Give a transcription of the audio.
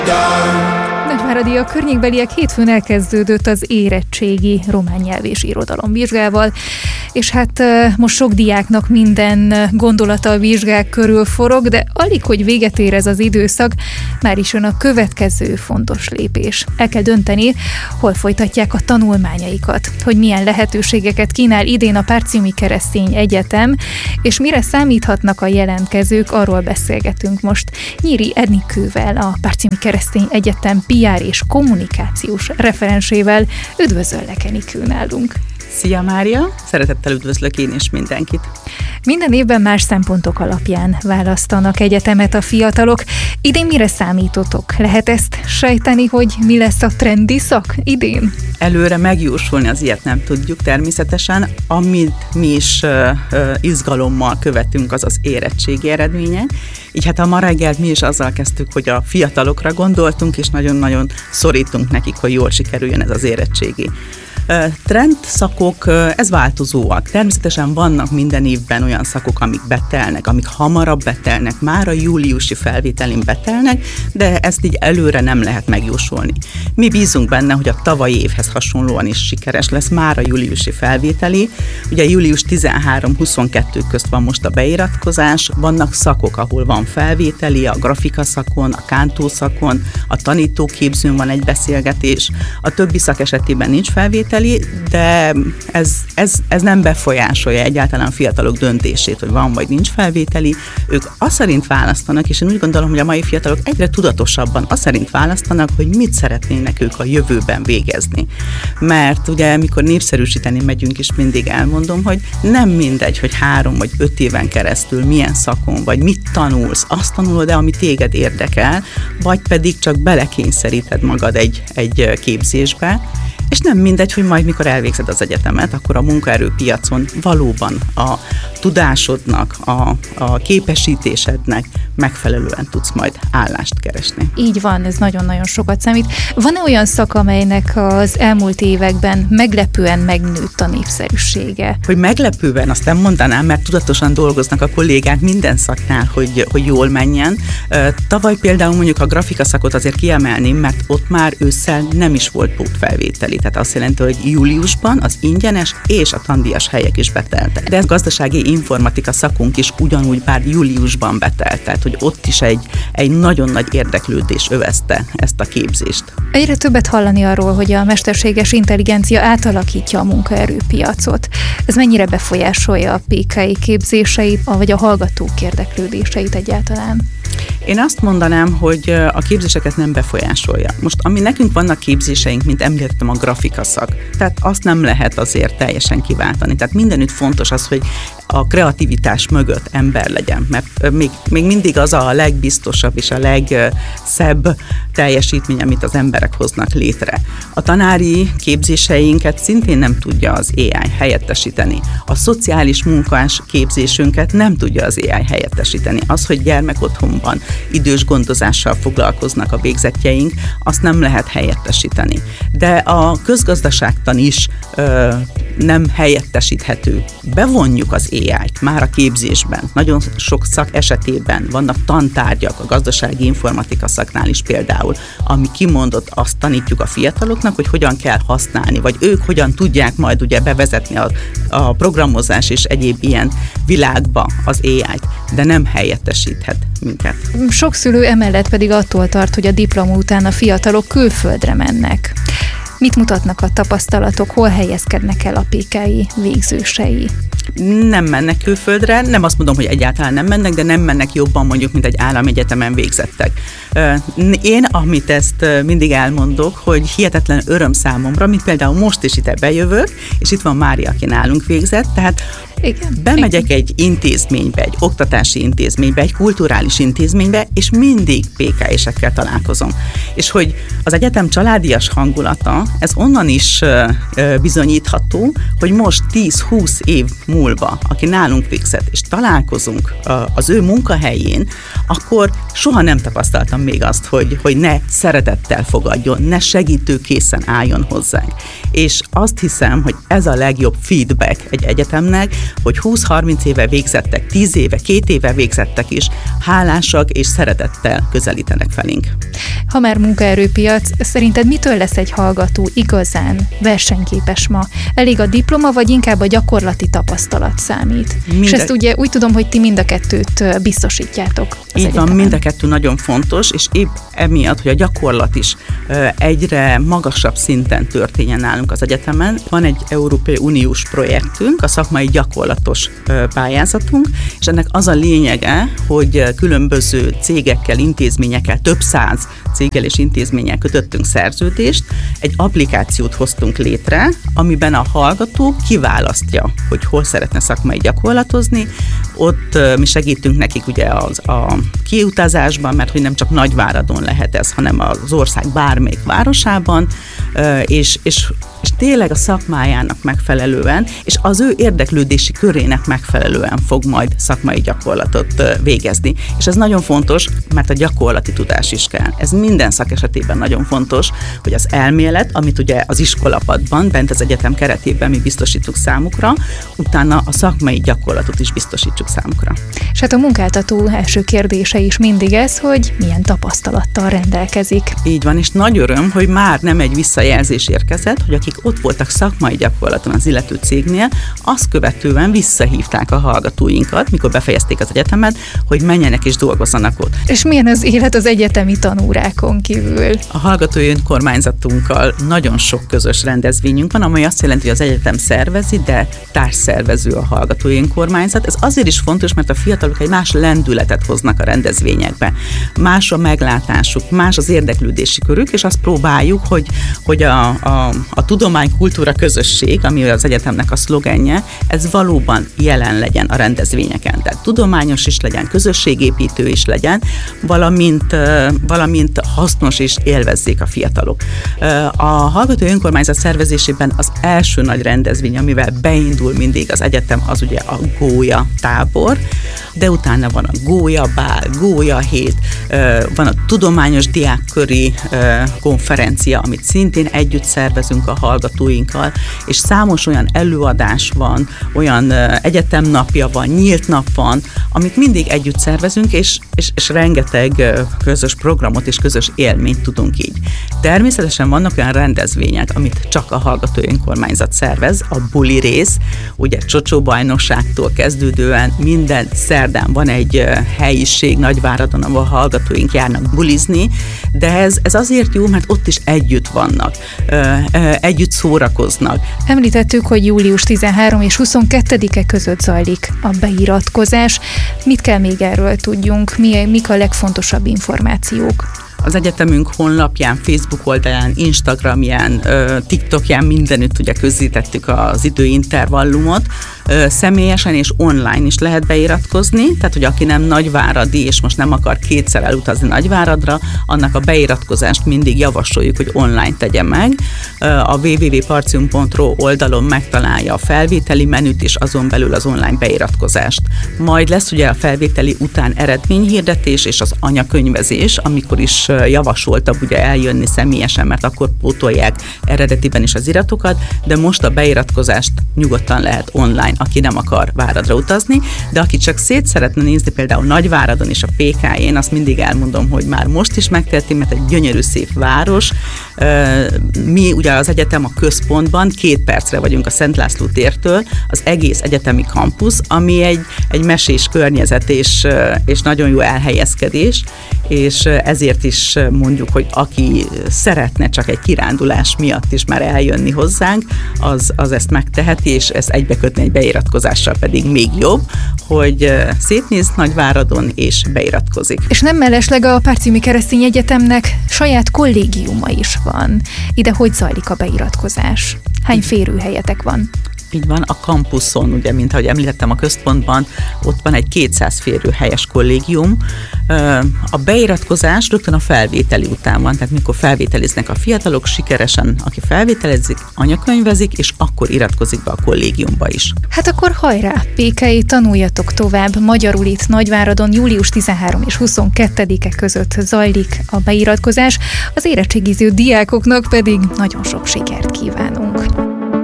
Nagyváradi a környékbeliek hétfőn elkezdődött az érettségi román nyelv és irodalom vizsgával, és hát most sok diáknak minden gondolata a vizsgák körül forog, de alig, hogy véget ér ez az időszak, már is jön a következő fontos lépés. El kell dönteni, hol folytatják a tanulmányaikat, hogy milyen lehetőségeket kínál idén a Párcimi Keresztény Egyetem, és mire számíthatnak a jelentkezők, arról beszélgetünk most Nyíri Enikővel, a Párcimi Keresztény Egyetem PR és kommunikációs referensével. Üdvözöllek, Enikő, nálunk! Szia, Mária! Szeretettel üdvözlök én is mindenkit! Minden évben más szempontok alapján választanak egyetemet a fiatalok. Idén mire számítotok? Lehet ezt sejteni, hogy mi lesz a trendi szak idén? Előre megjósolni az ilyet nem tudjuk természetesen. Amit mi is izgalommal követünk, az az érettségi eredménye. Így hát a ma reggelt mi is azzal kezdtük, hogy a fiatalokra gondoltunk, és nagyon-nagyon szorítunk nekik, hogy jól sikerüljön ez az érettségi. Trend szakok, ez változóak. Természetesen vannak minden évben olyan szakok, amik betelnek, amik hamarabb betelnek, már a júliusi felvételin betelnek, de ezt így előre nem lehet megjósolni. Mi bízunk benne, hogy a tavalyi évhez hasonlóan is sikeres lesz már a júliusi felvételi. Ugye július 13-22 közt van most a beiratkozás, vannak szakok, ahol van felvételi, a grafika szakon, a kántó szakon, a tanítóképzőn van egy beszélgetés, a többi szak esetében nincs felvételi, de ez nem befolyásolja egyáltalán a fiatalok döntését, hogy van vagy nincs felvételi. Ők azt szerint választanak, és én úgy gondolom, hogy a mai fiatalok egyre tudatosabban azt szerint választanak, hogy mit szeretnének ők a jövőben végezni. Mert ugye, amikor népszerűsíteni megyünk is, mindig elmondom, hogy nem mindegy, hogy 3 vagy 5 éven keresztül milyen szakon, vagy mit tanulsz, azt tanulod-e, ami téged érdekel, vagy pedig csak belekényszeríted magad egy képzésbe, és nem mindegy, hogy majd mikor elvégzed az egyetemet, akkor a munkaerőpiacon valóban a tudásodnak, a képesítésednek megfelelően tudsz majd állást keresni. Így van, ez nagyon-nagyon sokat számít. Van-e olyan szak, amelynek az elmúlt években meglepően megnőtt a népszerűsége? Hogy meglepően, azt nem mondanám, mert tudatosan dolgoznak a kollégák minden szaknál, hogy jól menjen. Tavaly például mondjuk a grafika szakot azért kiemelném, mert ott már ősszel nem is volt pótfelvételi. Tehát azt jelenti, hogy júliusban az ingyenes és a tandíjas helyek is beteltek. De a gazdasági informatika szakunk is ugyanúgy bár júliusban betelt, tehát hogy ott is egy nagyon nagy érdeklődés övezte ezt a képzést. Egyre többet hallani arról, hogy a mesterséges intelligencia átalakítja a munkaerőpiacot. Ez mennyire befolyásolja a PKI képzéseit, vagy a hallgatók érdeklődéseit egyáltalán? Én azt mondanám, hogy a képzéseket nem befolyásolja. Most, ami nekünk vannak képzéseink, mint említettem, a grafika szak, tehát azt nem lehet azért teljesen kiváltani. Tehát mindenütt fontos az, hogy a kreativitás mögött ember legyen, mert még mindig az a legbiztosabb és a legszebb teljesítmény, amit az emberek hoznak létre. A tanári képzéseinket szintén nem tudja az AI helyettesíteni. A szociális munkás képzésünket nem tudja az AI helyettesíteni. Az, hogy gyermekotthonban idős gondozással foglalkoznak a végzettjeink, azt nem lehet helyettesíteni. De a közgazdaságtan is nem helyettesíthető. Bevonjuk az AI-t már a képzésben. Nagyon sok szak esetében vannak tantárgyak, a gazdasági informatika szaknál is például, ami kimondott, azt tanítjuk a fiataloknak, hogy hogyan kell használni, vagy ők hogyan tudják majd ugye bevezetni a programozás és egyéb ilyen világba az AI-t, de nem helyettesíthet minket. Sok szülő emellett pedig attól tart, hogy a diploma után a fiatalok külföldre mennek. Mit mutatnak a tapasztalatok, hol helyezkednek el a PKI végzősei? Nem mennek külföldre, nem azt mondom, hogy egyáltalán nem mennek, de nem mennek jobban mondjuk, mint egy államegyetemen végzettek. Én, amit ezt mindig elmondok, hogy hihetetlen öröm számomra, mint például most is ide bejövök, és itt van Mária, aki nálunk végzett, tehát bemegyek egy intézménybe, egy oktatási intézménybe, egy kulturális intézménybe, és mindig PK-sekkel találkozom. És hogy az egyetem családias hangulata, ez onnan is bizonyítható, hogy most 10-20 év múlva, aki nálunk végzett, és találkozunk az ő munkahelyén, akkor soha nem tapasztaltam még azt, hogy ne szeretettel fogadjon, ne segítőkészen álljon hozzánk. És azt hiszem, hogy ez a legjobb feedback egy egyetemnek, hogy 20-30 éve végzettek, 10 éve, 2 éve végzettek is hálásak és szeretettel közelítenek felénk. Ha már munkaerőpiac, szerinted mitől lesz egy hallgató igazán versenyképes ma? Elég a diploma, vagy inkább a gyakorlati tapasztalat számít? És ezt ugye úgy tudom, hogy ti mind a kettőt biztosítjátok. Így van, mind a kettő nagyon fontos, és épp emiatt, hogy a gyakorlat is egyre magasabb szinten történjen nálunk az egyetemen. Van egy Európai Uniós projektünk, a szakmai gyakorlatos pályázatunk, és ennek az a lényege, hogy különböző cégekkel, intézményekkel, több száz céggel és intézménnyel kötöttünk szerződést, egy applikációt hoztunk létre, amiben a hallgató kiválasztja, hogy hol szeretne szakmai gyakorlatozni. Ott mi segítünk nekik ugye a kiutazásban, mert hogy nem csak Nagyváradon lehet ez, hanem az ország bármelyik városában, és tényleg a szakmájának megfelelően, és az ő érdeklődési körének megfelelően fog majd szakmai gyakorlatot végezni. És ez nagyon fontos, mert a gyakorlati tudás is kell. Ez minden szak esetében nagyon fontos, hogy az elmélet, amit ugye az iskolapadban, bent az egyetem keretében mi biztosítjuk számukra, utána a szakmai gyakorlatot is biztosítjuk számukra. És hát a munkáltató első kérdése is mindig ez, hogy milyen tapasztalattal rendelkezik. Így van, és nagy öröm, hogy már nem egy visszajelzés érkezett, hogy akik ott voltak szakmai gyakorlaton az illető cégnél, azt követően visszahívták a hallgatóinkat, mikor befejezték az egyetemet, hogy menjenek és dolgozzanak ott. És milyen az élet az egyetemi tanórákon kívül? A hallgatói önkormányzatunkkal nagyon sok közös rendezvényünk van, amely azt jelenti, hogy az egyetem szervezi, de társszervező a hallgatói önkormányzat. Ez azért is fontos, mert a fiatalok egy más lendületet hoznak a rendezvényekbe. Más a meglátásuk, más az érdeklődési körük, és azt próbáljuk, hogy a tudománykultúra közösség, ami az egyetemnek a szlogenje, ez valóban jelen legyen a rendezvényeken. Tehát tudományos is legyen, közösségépítő is legyen, valamint hasznos és élvezzék a fiatalok. A hallgatói önkormányzat szervezésében az első nagy rendezvény, amivel beindul mindig az egyetem, az ugye a gólya tábor, de utána van a gólyabál, gólyahét, van a tudományos diákköri konferencia, amit szintén együtt szervezünk a hallgatóinkkal, és számos olyan előadás van, olyan egyetemnapja van, nyílt nap van, amit mindig együtt szervezünk, és rengeteg közös programot és közös élményt tudunk így. Természetesen vannak olyan rendezvények, amit csak a hallgatói önkormányzat szervez, a buli rész, ugye csocsóbajnokságtól kezdődően minden szerdán van egy helyiség Nagyváradon, ahol a hallgatóink járnak bulizni, de ez azért jó, mert ott is együtt vannak, együtt szórakoznak. Említettük, hogy július 13 és 22-e között zajlik a beiratkozás. Mit kell még erről tudjunk? Mik a legfontosabb információk? Az egyetemünk honlapján, Facebook oldalán, Instagramján, TikTokján mindenütt ugye közzétettük az időintervallumot. Személyesen és online is lehet beiratkozni, tehát hogy aki nem nagyváradi, és most nem akar kétszer elutazni Nagyváradra, annak a beiratkozást mindig javasoljuk, hogy online tegye meg. A www.partium.ro oldalon megtalálja a felvételi menüt, és azon belül az online beiratkozást. Majd lesz ugye a felvételi után eredményhirdetés és az anyakönyvezés, amikor is javasoltam ugye eljönni személyesen, mert akkor pótolják eredetiben is az iratokat, de most a beiratkozást nyugodtan lehet online, aki nem akar Váradra utazni, de aki csak szét szeretne nézni például Nagyváradon és a PK-jén, azt mindig elmondom, hogy már most is megteheti, mert egy gyönyörű szép város. Mi ugye az egyetem a központban, 2 percre vagyunk a Szent László tértől, az egész egyetemi kampusz, ami egy mesés környezet és nagyon jó elhelyezkedés, és ezért is mondjuk, hogy aki szeretne csak egy kirándulás miatt is már eljönni hozzánk, az ezt megteheti, és ezt egybekötni egy beiratkozással pedig még jobb, hogy szétnéz Nagyváradon és beiratkozik. És nem mellesleg a Párcimi Keresztény Egyetemnek saját kollégiuma is van. Ide hogy zajlik a beiratkozás? Hány férőhelyetek van? Így van, a kampuszon, ugye, mint ahogy említettem, a központban ott van egy 200 férőhelyes kollégium. A beiratkozás rögtön a felvételi után van, tehát mikor felvételiznek a fiatalok, sikeresen, aki felvételezik, anyakönyvezik, és akkor iratkozik be a kollégiumba is. Hát akkor hajrá, PK-i, tanuljatok tovább. Magyarul itt Nagyváradon július 13 és 22-e között zajlik a beiratkozás, az érettségiző diákoknak pedig nagyon sok sikert kívánunk.